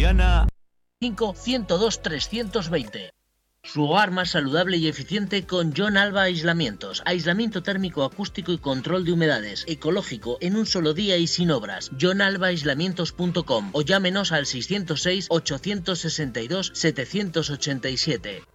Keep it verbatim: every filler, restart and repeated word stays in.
Triana cinco, ciento dos, trescientos veinte. Su hogar más saludable y eficiente con John Alba Aislamientos. Aislamiento térmico, acústico y control de humedades. Ecológico, en un solo día y sin obras. john alba aislamientos punto com o llámenos al seiscientos seis, ochocientos sesenta y dos, setecientos ochenta y siete.